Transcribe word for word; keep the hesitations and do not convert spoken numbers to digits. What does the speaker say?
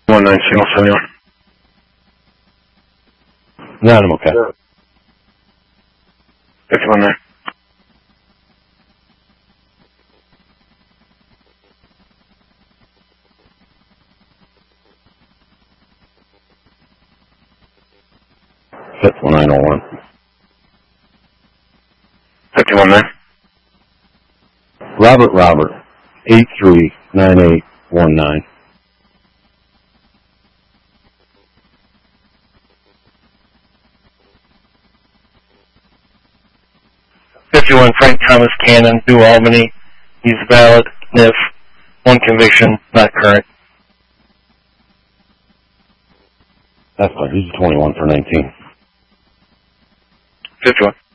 one nine signal seventy-one. No, I'm okay. Sure. fifty-one there. That's nine oh one. fifty-one there. Robert, Robert, eight three nine eight one nine. fifty-one Frank Thomas Cannon, New Albany. He's valid. N I F. One conviction, not current. That's fine. He's twenty-one for nineteen. fifty-one.